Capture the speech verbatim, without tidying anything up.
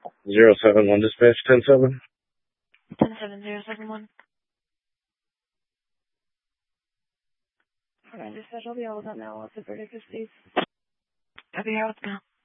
Zero seven one dispatch, ten seven. ten seven zero seven one. Alright, dispatch, I'll be all with that now. What's the verdict, please? I'll be here with now.